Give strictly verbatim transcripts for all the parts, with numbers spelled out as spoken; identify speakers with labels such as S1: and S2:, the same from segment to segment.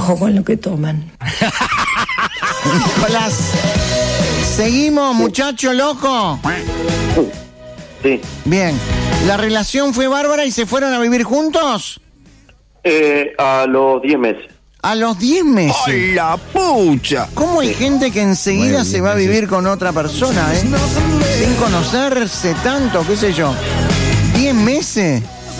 S1: Ojo con lo que toman.
S2: Nicolás, ¿seguimos, muchacho loco?
S3: Sí.
S2: Bien. ¿La relación fue bárbara y se fueron a vivir juntos?
S3: Eh, a los diez meses.
S2: A los diez meses.
S4: ¡Ay, la pucha!
S2: ¿Cómo hay gente que enseguida
S4: Bueno,
S2: se va a vivir con otra persona, eh? Sin conocerse tanto, qué sé yo. ¿diez meses?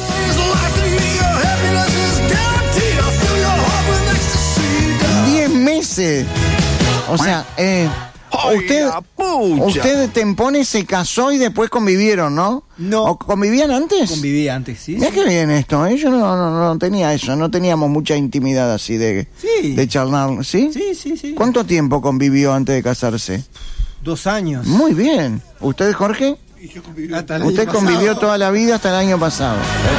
S2: diez meses. O sea, eh... Usted, usted Tempone se casó y después convivieron, ¿no?
S5: No.
S2: ¿O convivían antes?
S5: Conviví antes, sí.
S2: Mira qué bien esto, ¿eh? Yo no, no, no tenía eso, no teníamos mucha intimidad así de,
S5: Sí.
S2: de charlar, ¿sí?
S5: Sí, sí, sí.
S2: ¿Cuánto tiempo convivió antes de casarse?
S5: Dos años.
S2: Muy bien. ¿Usted, Jorge?
S5: Hasta el
S2: Usted
S5: año
S2: convivió
S5: pasado.
S2: toda la vida hasta el año pasado.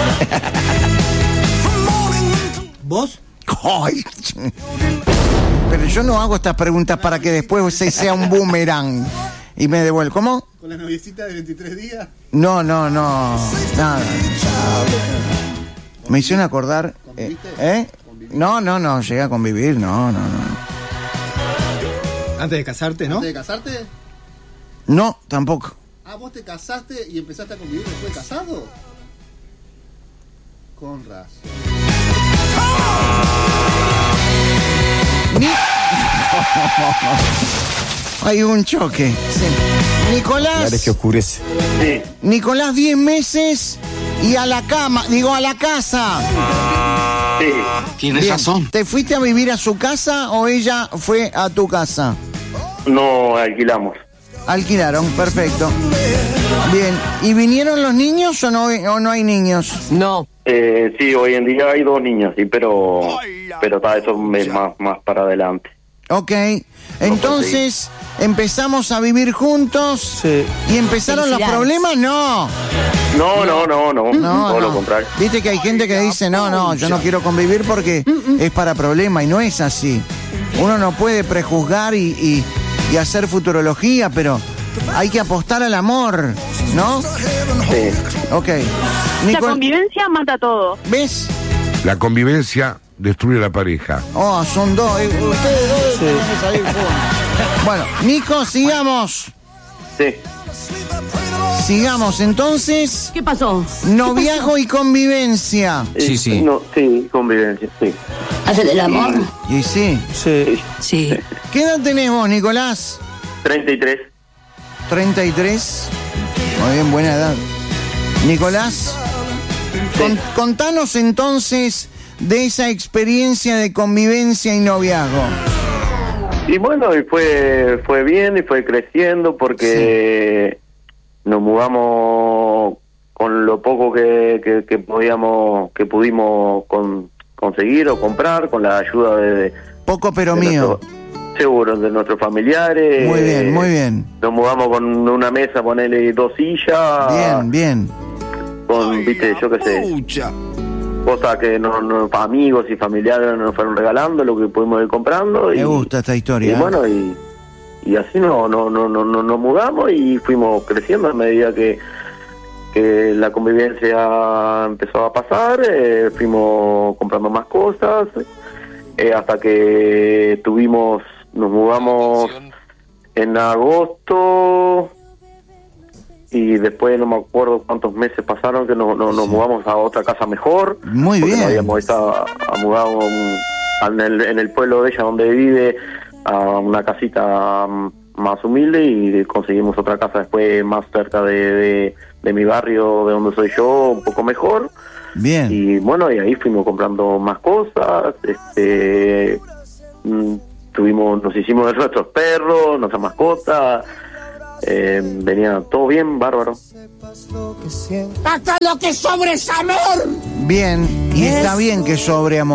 S5: ¿Vos?
S2: Ay, pero yo no hago estas preguntas para que después se sea un boomerang y me devuelva. ¿Cómo?
S5: ¿Con la noviecita de veintitrés días?
S2: No, no, no. Nada. Me hicieron acordar. Eh, ¿eh? No, no, no. Llegué a convivir. No, no, no.
S5: Antes de casarte, ¿no?
S6: ¿Antes de casarte?
S2: No, tampoco.
S6: Ah, vos te casaste y empezaste a convivir después de casado. Con razón.
S2: Ni... Hay un choque. Sí. Nicolás.
S4: que oscurece.
S3: Sí.
S2: Nicolás, diez meses y a la cama, digo, a la casa.
S3: Sí.
S4: Tienes
S2: Bien.
S4: razón.
S2: ¿Te fuiste a vivir a su casa o ella fue a tu casa?
S3: No alquilamos.
S2: Alquilaron, perfecto. Bien, ¿y vinieron los niños o no, o no hay niños?
S1: No.
S3: Eh, sí, hoy en día hay dos niños, sí, pero pero está eso es más, más para adelante.
S2: Ok, entonces empezamos a vivir juntos
S5: Sí.
S2: y empezaron los
S1: Felicidades.
S2: problemas, no.
S3: No, no, no, no,
S2: No,
S3: todo
S2: no.
S3: lo contrario.
S2: Viste que hay gente que dice, no, no, yo no quiero convivir porque es para problema, y no es así. Uno no puede prejuzgar y, y, y hacer futurología, pero hay que apostar al amor, ¿no?
S3: Sí.
S2: Ok.
S7: La
S2: Nicol-
S7: convivencia mata todo.
S2: ¿Ves?
S8: La convivencia destruye la pareja.
S2: Oh, son dos. eh, Ustedes dos tienen que salir juntos. Bueno, Nico, sigamos.
S3: Sí.
S2: Sigamos, entonces.
S1: ¿Qué pasó?
S2: Noviazgo y convivencia.
S4: Sí,
S3: Eh,
S4: sí.
S3: No, sí, convivencia, sí.
S1: ¿Hacen el amor?
S2: Y sí.
S5: Sí.
S1: Sí.
S2: ¿Qué edad tenés vos, Nicolás?
S3: treinta y tres.
S2: treinta y tres. Muy bien, buena edad. Nicolás, con- contanos entonces de esa experiencia de convivencia y noviazgo.
S3: Y bueno, y fue fue bien y fue creciendo porque nos mudamos con lo poco que, que, que podíamos que pudimos con, conseguir o comprar con la ayuda de, de
S2: Poco pero
S3: de
S2: mío.
S3: nuestro- seguro de nuestros familiares.
S2: Muy bien, muy bien.
S3: Nos mudamos con una mesa, ponerle dos sillas.
S2: Bien, bien.
S3: Con, viste, yo qué sé,
S4: Pucha.
S3: cosas que no, no- amigos y familiares nos fueron regalando, lo que pudimos ir comprando. Y,
S2: Me gusta esta
S3: y
S2: historia.
S3: bueno, y, y así no, no, no, no, no, nos mudamos y fuimos creciendo a medida que, que la convivencia empezó a pasar, eh, fuimos comprando más cosas, eh, hasta que tuvimos, nos mudamos en agosto y después no me acuerdo cuántos meses pasaron que no, no, nos mudamos a otra casa mejor.
S2: Muy
S3: porque
S2: bien.
S3: nos habíamos estado a mudar un- en, el, en el pueblo de ella donde vive a una casita mm, más humilde y conseguimos otra casa después más cerca de, de, de mi barrio, de donde soy yo, un poco mejor.
S2: Bien.
S3: Y bueno, y ahí fuimos comprando más cosas, este mm, tuvimos, nos hicimos de nuestros perros, nuestras mascotas, eh, venía todo bien, bárbaro.
S2: Bien, y está bien que sobre amor.